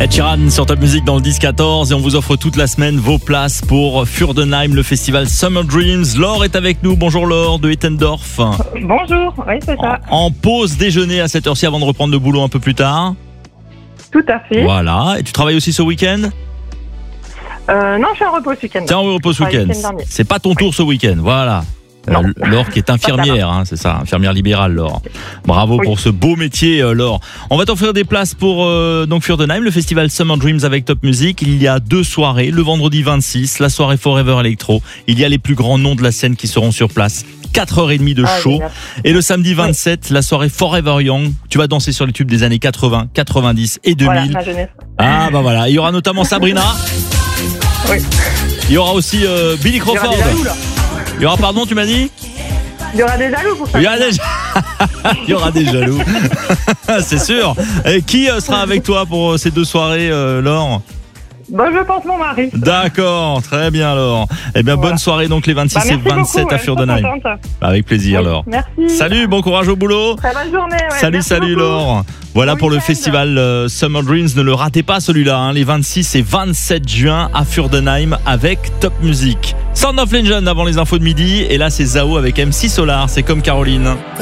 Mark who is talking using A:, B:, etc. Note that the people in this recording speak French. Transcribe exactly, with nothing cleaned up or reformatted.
A: Ed Sheeran sur Top Music dans le dix quatorze et on vous offre toute la semaine vos places pour Furdenheim, le festival Summer Dreams. Laure est avec nous. Bonjour Laure de Ettendorf.
B: Bonjour, oui c'est ça.
A: En, en pause déjeuner à cette heure-ci avant de reprendre le boulot un peu plus tard.
B: Tout à fait.
A: Voilà. Et tu travailles aussi ce week-end ?
B: Euh, non, je suis en repos ce week-end.
A: T'es en repos ce
B: Je travaille
A: week-end.
B: le week-end dernier.
A: C'est pas ton tour ce week-end. Voilà.
B: Non.
A: Euh, Laure qui est infirmière, hein, c'est ça, infirmière libérale, Laure. Bravo
B: Oui.
A: pour ce beau métier, euh, Laure. On va t'offrir des places pour euh, donc Furdenheim, le festival Summer Dreams avec Top Music. Il y a deux soirées, le vendredi vingt-six, la soirée Forever Electro. Il y a les plus grands noms de la scène qui seront sur place. quatre heures trente de
B: Ah,
A: show.
B: génial.
A: Et le samedi vingt-sept, la soirée Forever Young. Tu vas danser sur les tubes des années quatre-vingts, quatre-vingt-dix et deux mille.
B: Voilà, ma jeunesse.
A: Ah bah voilà, il y aura notamment Sabrina.
B: Oui.
A: Il y aura aussi euh, Billy
B: Il y aura
A: Crawford.
B: des jaloux là.
A: Il y aura, pardon, tu m'as dit ?
B: Il y aura des jaloux pour ça.
A: Il y, a des... Il y aura des jaloux. C'est sûr. Et qui euh, sera avec toi pour euh, ces deux soirées, euh, Laure ?
B: Bon, je pense mon mari.
A: D'accord, très bien, Laure. Eh bien,
B: Voilà.
A: bonne soirée donc les vingt-six
B: Bah,
A: et
B: merci
A: vingt-sept
B: beaucoup,
A: à
B: ouais,
A: Furdenheim.
B: je suis contente.
A: Avec plaisir,
B: Oui,
A: Laure.
B: Merci.
A: Salut, bon courage au boulot.
B: Très bonne journée. Ouais,
A: Salut,
B: merci
A: salut
B: beaucoup.
A: Laure. Voilà
B: Bon
A: pour le
B: week-end.
A: festival euh, Summer Dreams. Ne le ratez pas celui-là, hein, les vingt-six et vingt-sept juin à Furdenheim avec Top Music. Sound of Legend avant les infos de midi. Et là, c'est Zao avec M C Solar. C'est comme Caroline.